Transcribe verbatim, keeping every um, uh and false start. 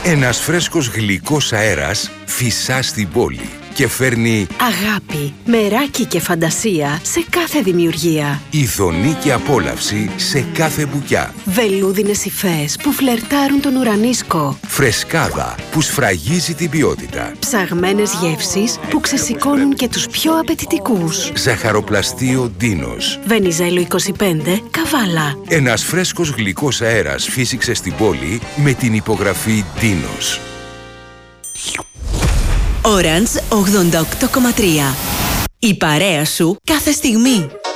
Ένας φρέσκος γλυκός αέρας φυσά στην πόλη και φέρνει αγάπη, μεράκι και φαντασία σε κάθε δημιουργία. ειδονή και απόλαυση σε κάθε μπουκιά. Βελούδινες υφές που φλερτάρουν τον ουρανίσκο. Φρεσκάδα που σφραγίζει την ποιότητα. Ψαγμένες γεύσεις που ξεσηκώνουν και τους πιο απαιτητικούς. Ζαχαροπλαστείο Ντίνος. Βενιζέλο είκοσι πέντε, Καβάλα. Ένας φρέσκος γλυκός αέρας φύσηξε στην πόλη με την υπογραφή Ντίνος. Orange ογδόντα οκτώ κόμμα τρία. Η παρέα σου κάθε στιγμή.